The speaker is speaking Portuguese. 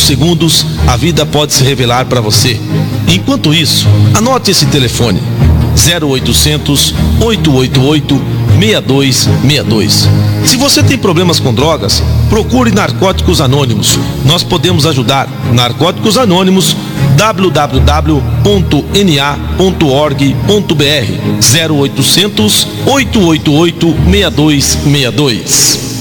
segundos, a vida pode se revelar para você. Enquanto isso, anote esse telefone: 0800 888 6262. Se você tem problemas com drogas, procure Narcóticos Anônimos. Nós podemos ajudar. Narcóticos Anônimos, www.na.org.br, 0800 888 6262.